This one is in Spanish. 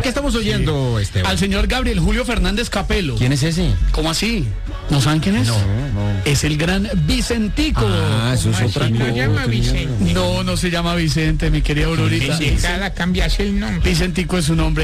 qué estamos oyendo, Esteban? Al señor Gabriel Julio Fernández Capelo. ¿Quién es ese? ¿Cómo así? ¿No saben quién es? No. Es el gran Vicentico. Eso es otra No cosa. llama Vicente. No se llama Vicente, mi querida Aurorita. Pendejada, cambiase el nombre. Vicentico es su nombre.